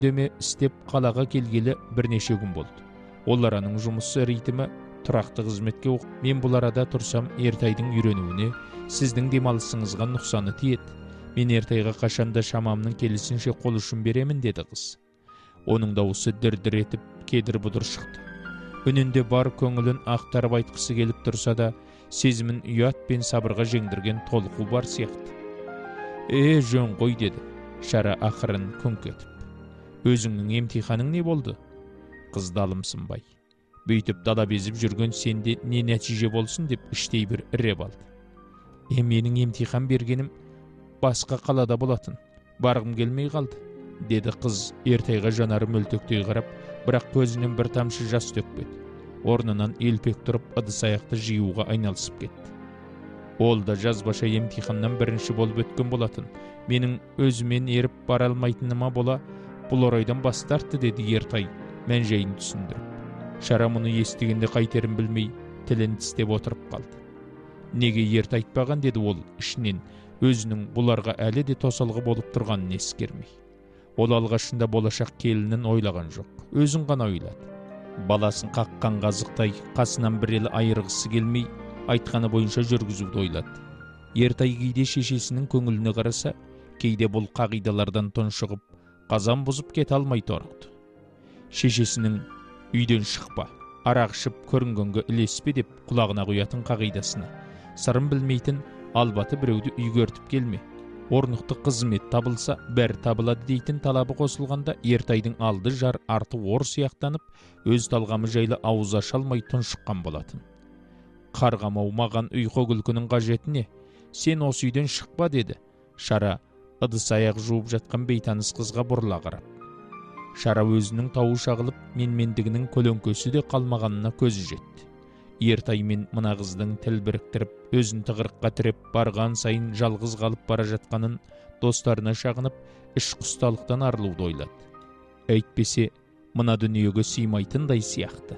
деме істеп қалаға келгелі бірнеше күн болды. Ол араның жұмысы ритмі тұрақты қызметке оқып, мен бұл арада тұрсам Ертайдың үйренуіне, сіздің демалысыңызға нұқсаны тиеді. Мен Ертайға қашанда шамамның келісінше қол ұшын беремін, деді қыз. Оның дауысы дір-дір етіп, кедір-бұдыр шықты. Үнінде бар көңілін ақтарып айтқысы келіп тұрса да, сезімін ұят пен сабырға жеңдірген толқу бар сияқты. Жөн ғой, деді Шара ақырын күңк етіп. Өзіңнің емтиханың не болды? Қыз далымсынбай. Бүйтіп дала безіп жүрген сенде не нәтиже болсын деп іштей бір іреп алды. Менің емтихан бергенім басқа қалада болатын. Барғым келмей қалды, деді қыз Ертайға жанары мөлтектей қарап, бірақ көзінен бір тамшы жас төкпеді. Орнынан елпек тұрып ыдыс-аяқты жиюға айналысып кетті. Ол да жазбаша емтиханнан бірінші болып өткен болатын. Менің өзімен еріп бара алмайтыныма бола бұл орайдан бас тартты, деді Ертай мән-жайын түсіндіріп. Шара мұны естігенде қайтерін білмей тілін тістеп отырып қалды. Неге ерт айтпаған, деді ол ішінен, өзінің бұларға әлі де тосалғы болып тұрғанын ескермей. Ол алғашында болашақ келінін ойлаған жоқ, өзін ғана ойлады. Баласын қаққан қазықтай қасынан бір елі айырғысы келмей, айтқаны бойынша жүргізуді ойлады. Ертай кейде шешесінің көңіліне қараса, кейде бұл қағидалардан тұншығып, қазан бұзып кете алмай торықты. Шешесінің үйден шықпа, арақ ішіп көрінгенге ілеспе деп құлағына құятын қағидасына, сырын білмейтін албаты біреуді үйге ертіп келме, орнықты қызмет табылса бәрі табылады дейтін талабы қосылғанда, Ертайдың алды жар арты ор сияқтанып, өз талғамы жайлы ауыз аша алмай тұншыққан болатын. Қарғамау, маған ұйқы күлкінің қажеті не? Сен осы үйден шықпа, деді Шара ыдыс-аяқ жуып жатқан бейтаныс қызға бұрыла қарап. Шара өзінің тауы шағылып, менмендігінің көлеңкесі де қалмағанына көзі жетті. Ертай мен мына қыздың тіл біріктіріп, өзін тығырыққа тіреп, барған сайын жалғыз қалып бара жатқанын достарына шағынып, іш құсталықтан арылуды ойлады. Әйтпесе, мына дүниеге сыймайтындай сияқты.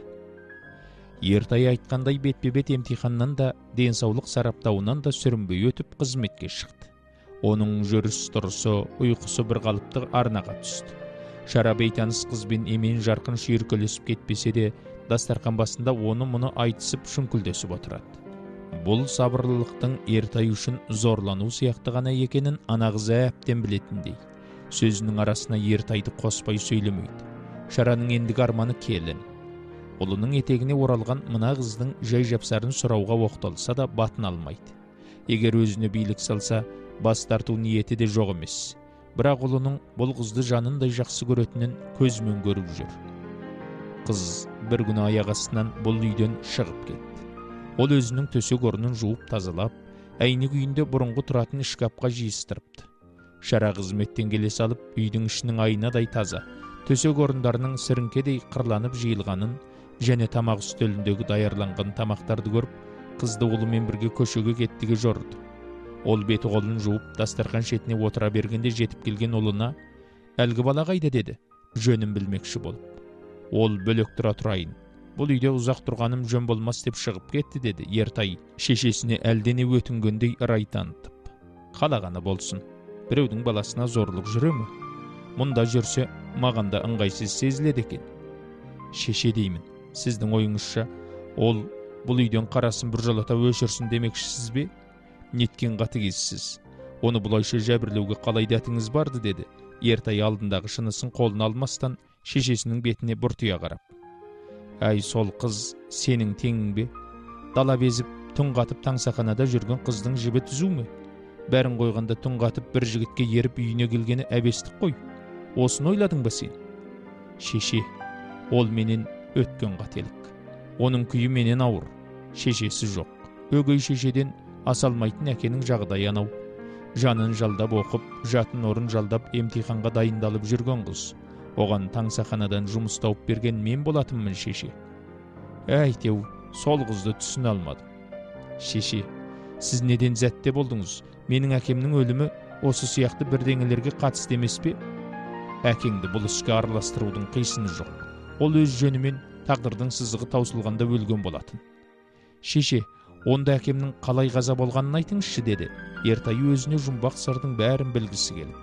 Ертай айтқандай бетпе-бет емтиханнан да, денсаулық сараптауынан да сүрінбей өтіп қызметке шықты. Оның жүріс-тұрысы, ұйқысы бір қалыпты арнаға түсті. Шара бейтаныс қызбен емен жарқын шүйіркелесіп кетпесе де, дастархан басында оны-мұны айтысып шүңкілдесіп отырады. Бұл сабырлылықтың Ертай үшін зорлану сияқты ғана екенін ана қыз әбден білетіндей. Сөзінің арасына Ертайды қоспай сөйлемейді. Шараның ендігі арманы келін. Ұлының етегіне оралған мына қыздың жай жапсарын сұрауға оқталса да батын алмайды. Егер өзіне билік салса, бас тарту ниеті де жоқ емес. Бірақ ұлының бұл қызды жанындай жақсы көретінін көзімен көріп жүр. Қыз бір күні аяқ астынан бұл үйден шығып кетті. Ол өзінің төсек орнын жуып тазалап, әйнек үйінде бұрынғы тұратын шкафқа жиыстырыпты. Шара қызметтен келе салып, үйдің ішінің айнадай таза, төсек орындарының сіріңкедей қырланып жиылғанын және тамақ үстеліндегі даярланған тамақтарды көріп, қызды ұлымен бірге көшеге кеттіге жорды. Ол беті қолын жуып, дастархан шетіне отыра бергенде жетіп келген ұлына, әлгі бала қайда, деді, жөнін білмекші болып. Ол бөлек тұра тұрайын. Бұл үйде ұзақ тұрғаным жөн болмас деп шығып кетті, деді Ертай, шешесіне әлдене өтінгендей ырай танытып. Қалағаны болсын, біреудің баласына зорлық жүре ме? Мұнда жүрсе, маған да ыңғайсыз сезіледі екен. Шеше деймін, сіздің ойыңызша, ол бұл үйден қарасын біржолата өшірсін демекшісіз бе? Неткен қатыгезсіз. Оны бұлайша жәбірлеуге қалай дәтіңіз барды, деді Ертай алдындағы шынысын қолына алмастан шешесінің бетіне бұртия қарап. Әй, сол қыз сенің теңің бе? Дала безіп, түн қатып таңсақанада жүрген қыздың жібі түзу ме? Бәрін қойғанда түн қатып бір жігітке еріп үйіне келгені әбестік қой. Осыны ойладың ба сен? Шеше, ол менен өткен қателік. Оның күйі менен ауыр. Шешесі жоқ. Өгей шешеден асалмайтын әкенің жағдайы анау. Жанын жалдап оқып, жатын орын жалдап емтиханға дайындалып жүрген қыз. Оған таңсақанадан жұмыс тауып берген мен болатынмын, шеше. Әйтеу, сол қызды түсіне алмадым. Шеше, сіз неден зәтте болдыңыз? Менің әкемнің өлімі осы сияқты бірдеңелерге қатысты емес пе? Әкеңді бұл іске араластырудың қисыны жоқ. Ол өз жөнімен тағдырдың сызығы таусылғанда өлген болатын. Шеше, онда әкемнің қалай қаза болғанын айтыңызшы, деді Ертай өзіне жұмбақ сырдың бәрін білгісі келіп.